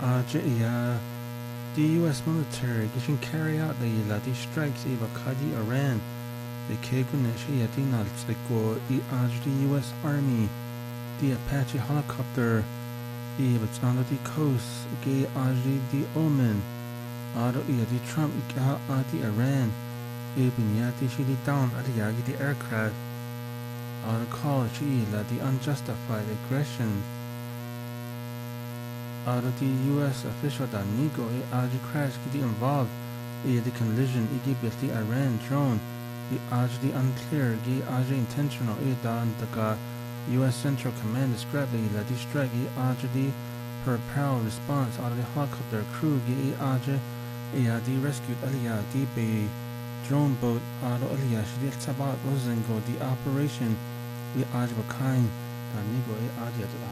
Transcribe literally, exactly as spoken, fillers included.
Ajaya. The U S military can carry out the Ladi strikes in Bakadi, Iran. The Keguneshi Yadinals the go the U S Army, the Apache helicopter, the Batsana the coast, Gay Aji the Omen, Ado the Trump Adi Iran, Ibn Yati Shidi down at the Yagi the aircraft, Ado call Shila the unjustified aggression. Out of the U S official that Nigo Aji crash get involved in the collision Egypt the Iran drone the Aji the unclear Gi Aji intentional e dan the U S Central Command described the Ladi strike e Aji the her power response out of the helicopter crew Gi Aji e rescued Aliyah the bay drone boat out of Aliyah the Sabat Rosengo the operation the Aji Bakain that Nigo Aji